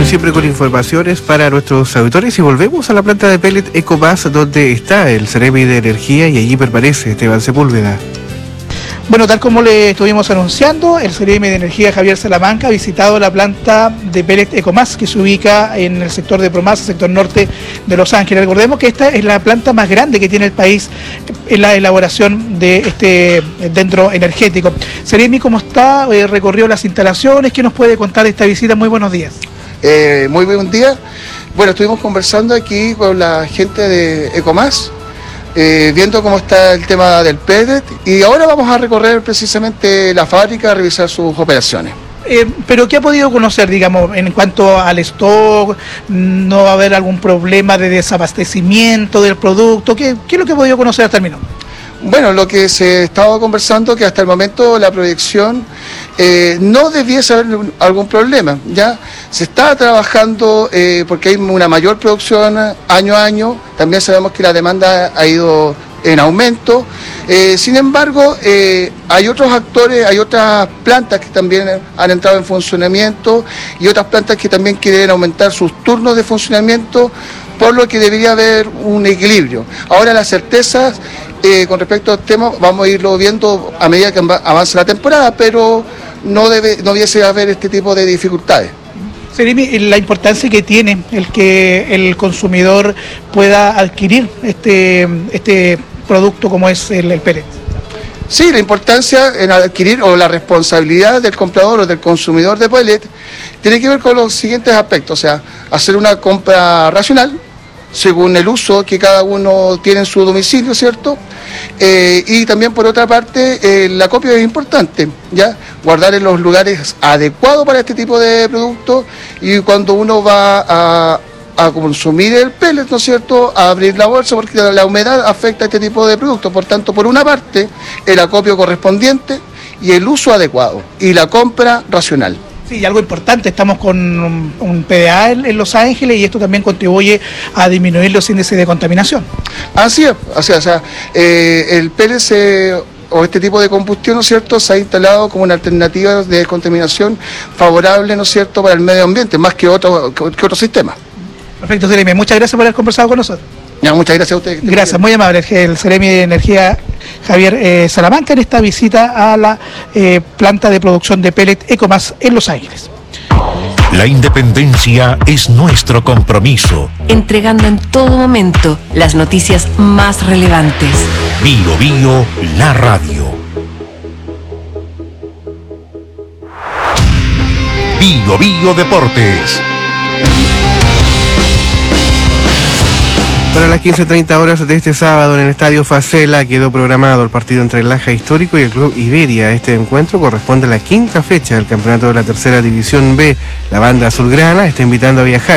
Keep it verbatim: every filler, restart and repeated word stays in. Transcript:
siempre con informaciones para nuestros auditores y volvemos a la planta de pellet Ecomas, donde está el Ceremi de Energía y allí permanece Esteban Sepúlveda. Bueno, tal como le estuvimos anunciando, el Ceremi de Energía Javier Salamanca ha visitado la planta de pellet Ecomas, que se ubica en el sector de Promasa, sector norte de Los Ángeles. Recordemos que esta es la planta más grande que tiene el país en la elaboración de este dendro energético. Ceremi, ¿cómo está? Eh, recorrió las instalaciones. ¿Qué nos puede contar de esta visita? Muy buenos días. Eh, muy buen día. Bueno, estuvimos conversando aquí con la gente de Ecomas, eh, viendo cómo está el tema del pellet, y ahora vamos a recorrer precisamente la fábrica a revisar sus operaciones. Eh, pero ¿qué ha podido conocer, digamos, en cuanto al stock? ¿No va a haber algún problema de desabastecimiento del producto? ¿Qué, qué es lo que ha podido conocer hasta el minuto? Bueno, lo que se estaba conversando, que hasta el momento la proyección eh, no debiese haber algún problema, ¿ya? Se está trabajando eh, porque hay una mayor producción año a año, también sabemos que la demanda ha ido en aumento, eh, sin embargo, eh, hay otros actores, hay otras plantas que también han entrado en funcionamiento y otras plantas que también quieren aumentar sus turnos de funcionamiento, por lo que debería haber un equilibrio. Ahora las certezas eh, con respecto al tema vamos a irlo viendo a medida que avance la temporada, pero no debe, no debiese haber este tipo de dificultades. Ceremi, la importancia que tiene el que el consumidor pueda adquirir este, este producto como es el, el pellet. Sí, la importancia en adquirir o la responsabilidad del comprador o del consumidor de pellet tiene que ver con los siguientes aspectos, o sea, hacer una compra racional según el uso que cada uno tiene en su domicilio, ¿cierto? Eh, y también por otra parte, eh, el acopio es importante, ¿ya? Guardar en los lugares adecuados para este tipo de productos, y cuando uno va a, a consumir el pellet, ¿no es cierto?, a abrir la bolsa, porque la, la humedad afecta a este tipo de productos. Por tanto, por una parte, el acopio correspondiente y el uso adecuado y la compra racional. Sí, y algo importante, estamos con un, un P D A en, en Los Ángeles, y esto también contribuye a disminuir los índices de contaminación. Así es, así es, o sea, eh, el pellet se, o este tipo de combustión, ¿no es cierto?, se ha instalado como una alternativa de contaminación favorable, ¿no es cierto?, para el medio ambiente, más que otro, que, que otro sistema. Perfecto, Ceremi, muchas gracias por haber conversado con nosotros. Ya, muchas gracias a ustedes. Gracias, muy amable, el Ceremi de Energía Javier eh, Salamanca en esta visita a la eh, planta de producción de pellet Ecomas en Los Ángeles. La independencia es nuestro compromiso. Entregando en todo momento las noticias más relevantes. Bio Bio, la radio. Bio Bio Deportes. Para las quince treinta horas de este sábado en el Estadio Facela quedó programado el partido entre el Laja Histórico y el Club Iberia. Este encuentro corresponde a la quinta fecha del campeonato de la Tercera División B. La banda azulgrana está invitando a viajar